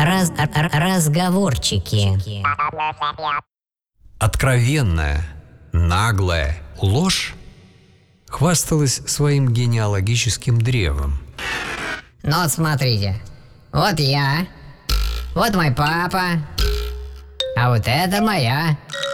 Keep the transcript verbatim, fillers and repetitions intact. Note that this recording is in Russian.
Раз, р- разговорчики. Откровенная, наглая ложь хвасталась своим генеалогическим древом. Ну вот смотрите, вот я, вот мой папа, а вот это моя